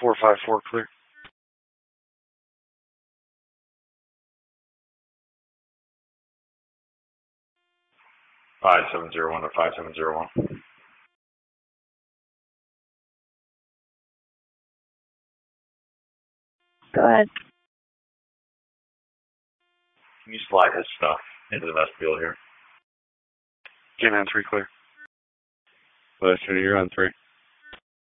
454 clear. 5701 to 5701. Go ahead. Can you slide his stuff into the vestibule here? Canine 3 clear. Lester, you're on 3.